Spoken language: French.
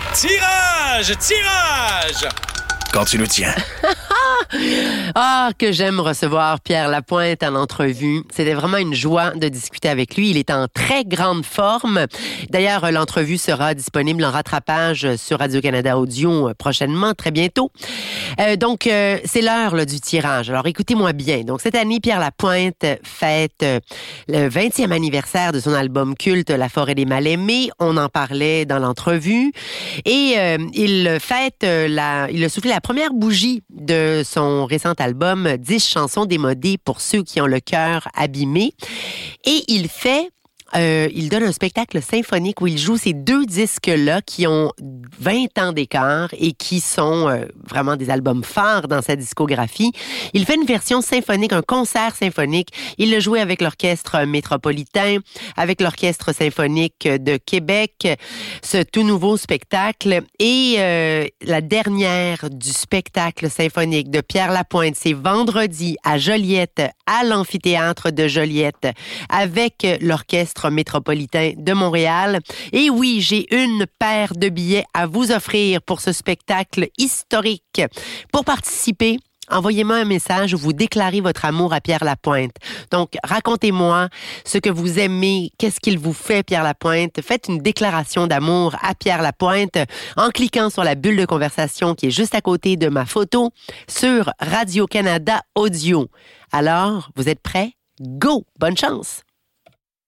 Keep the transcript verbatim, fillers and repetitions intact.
Tirage! Tirage! Quand tu le tiens. Ah, que j'aime recevoir Pierre Lapointe en entrevue. C'était vraiment une joie de discuter avec lui. Il est en très grande forme. D'ailleurs, l'entrevue sera disponible en rattrapage sur Radio-Canada Audio prochainement, très bientôt. Euh, donc, euh, c'est l'heure là, du tirage. Alors, écoutez-moi bien. Donc, cette année, Pierre Lapointe fête euh, le vingtième anniversaire de son album culte La forêt des mal-aimés. On en parlait dans l'entrevue. Et euh, il fête, euh, la, il a soufflé la première bougie de son récent album dix chansons démodées pour ceux qui ont le cœur abîmé. Et il fait... Euh, il donne un spectacle symphonique où il joue ces deux disques-là qui ont vingt ans d'écart et qui sont euh, vraiment des albums phares dans sa discographie. Il fait une version symphonique, un concert symphonique. Il l'a joué avec l'Orchestre métropolitain, avec l'Orchestre symphonique de Québec, ce tout nouveau spectacle. Et euh, la dernière du spectacle symphonique de Pierre Lapointe, c'est vendredi à Joliette, à l'amphithéâtre de Joliette, avec l'Orchestre métropolitain de Montréal. Et oui, j'ai une paire de billets à vous offrir pour ce spectacle historique. Pour participer, envoyez-moi un message où vous déclarez votre amour à Pierre Lapointe. Donc, racontez-moi ce que vous aimez, qu'est-ce qu'il vous fait, Pierre Lapointe. Faites une déclaration d'amour à Pierre Lapointe en cliquant sur la bulle de conversation qui est juste à côté de ma photo sur Radio-Canada Audio. Alors, vous êtes prêts? Go! Bonne chance!